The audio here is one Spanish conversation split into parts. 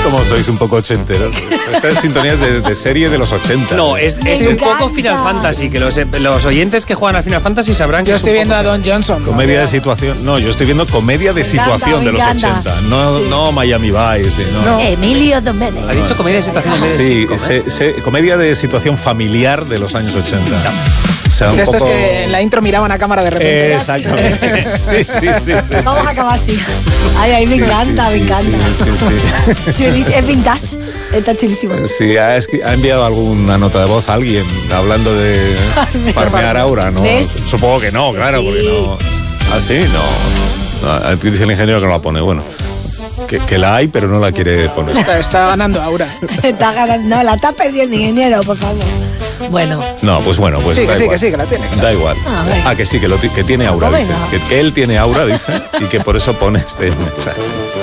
como sois un poco ochenteros. Esta es sintonía de serie de los 80. No, es un poco Final Fantasy, que los oyentes que juegan al Final Fantasy sabrán que yo estoy viendo a Don Johnson. Comedia de situación. No, yo estoy viendo comedia de situación de los 80. No Miami Vice. No. Emilio Domenech. ¿Ha dicho comedia de situación en vez de sitcom? Sí, comedia de situación familiar de los años 80. O sea, esto es que en la intro miraban a cámara de repente. Exactamente. Sí. Vamos a acabar así. Ay, me encanta. Sí. Es vintage. Está chulísimo. Sí, ha enviado alguna nota de voz a alguien hablando de farmear aura, ¿no? ¿Ves? Supongo que no, claro, porque no. ¿Ah, sí? No. Dice el ingeniero que no la pone. Bueno, que la hay, pero no la quiere poner. Está ganando aura. Está ganando. No, la está perdiendo, ingeniero, por favor. Bueno. No, pues bueno, pues sí, que la tiene. Claro. Da igual. Que sí, que tiene aura, dice. Que él tiene aura, dice, y que por eso pone este mensaje.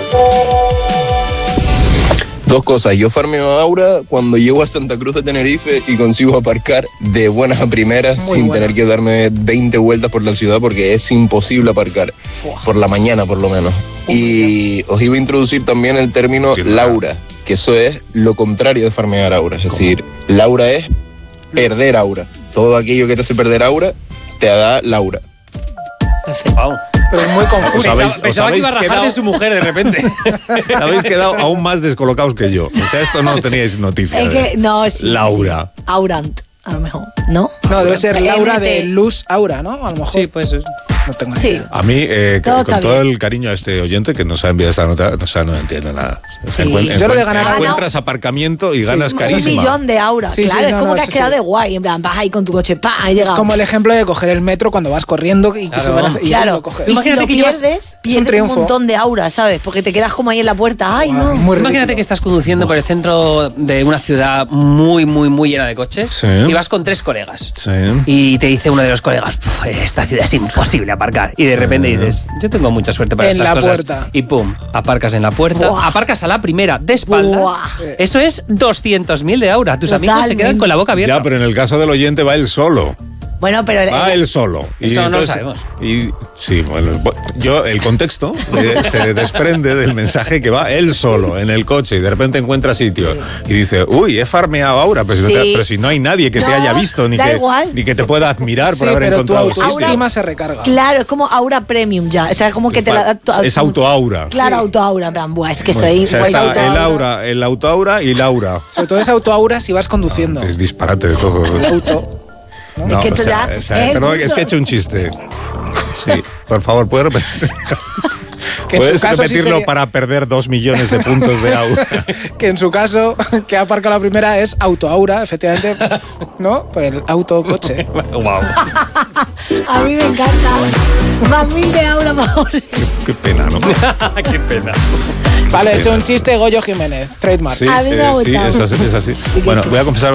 Dos cosas, yo farmeo aura cuando llego a Santa Cruz de Tenerife y consigo aparcar de buenas a primeras tener que darme 20 vueltas por la ciudad porque es imposible aparcar, por la mañana por lo menos. Y os iba a introducir también el término Laura, que eso es lo contrario de farmear aura, es decir, Laura es perder aura. Todo aquello que te hace perder aura, te da Laura. Perfecto. Wow. Pero es muy confuso. Pensaba que iba a rajar de su mujer de repente. Habéis quedado aún más descolocados que yo. O sea, esto no teníais noticia. Es que, no, sí. Laura. Sí. Aurant, a lo mejor. ¿No? No, debe ser Laura de Luz Aura, ¿no? A lo mejor. Sí, pues no tengo ni idea. A mí, todo con todo el cariño a este oyente que nos ha enviado esta nota, o sea, no entiendo nada. Sí. Yo lo de ganar encuentras aparcamiento y ganas carisma. 1 millón de aura. Claro, es como que has quedado de guay. En plan, vas ahí con tu coche, ¡pam! Es como el ejemplo de coger el metro cuando vas corriendo y que se van a, y claro. lo coges. Y imagínate si que lo pierdes un montón de aura, ¿sabes? Porque te quedas como ahí en la puerta. ¡Ay, no! Imagínate que estás conduciendo por el centro de una ciudad muy llena de coches y vas con 3 colegas. Sí. Y te dice uno de los colegas, esta ciudad es imposible aparcar. Y de repente dices, yo tengo mucha suerte para estas cosas. Puerta. Y pum, aparcas en la puerta. Buah. Aparcas a la primera de espaldas. Buah. Eso es 200.000 de aura. Tus amigos se quedan con la boca abierta. Ya, pero en el caso del oyente va él solo. Bueno, pero Va él solo. Eso entonces, no lo sabemos. Sí, bueno, el contexto se desprende del mensaje que va él solo en el coche y de repente encuentra sitio y dice, uy, he farmeado aura, pero si no hay nadie que te haya visto ni que te pueda admirar por haber encontrado tu autoestima se recarga. Claro, es como aura premium ya. O sea, es como que te la da. Es autoaura. Claro, autoaura. En plan, buah, es que soy. O sea, está el autoaura y Laura. Sobre todo es autoaura si vas conduciendo. Es disparate de todo. El auto. No, es que perdón, es que he hecho un chiste. Sí, por favor, ¿puedes repetir? ¿Puedes repetirlo para perder 2 millones de puntos de aura? Que en su caso, que ha aparcado la primera es autoaura, efectivamente, ¿no? Por el autocoche. Wow. A mí me encanta. Más 1000 de aura, mejor. Qué pena, ¿no? Qué pena. Vale, he hecho un chiste, Goyo Jiménez, trademark. A mí me ha gustado. Sí, es así. Bueno, voy a confesar